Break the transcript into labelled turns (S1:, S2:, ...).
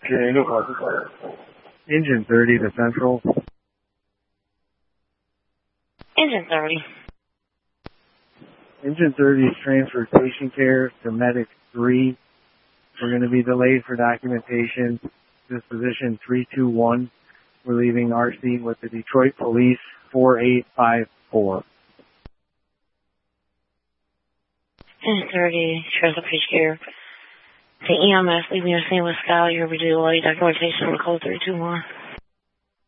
S1: Okay, no problem.
S2: Engine 30 to Central.
S3: Engine 30.
S2: Engine 30 is transferred patient care to Medic 3. We're going to be delayed for documentation. Disposition 321. We're leaving RC with the Detroit Police 4854.
S3: Engine 30, transfer patient care. The EMS leaving your scene with Sky. You'll be delayed documentation on code 321.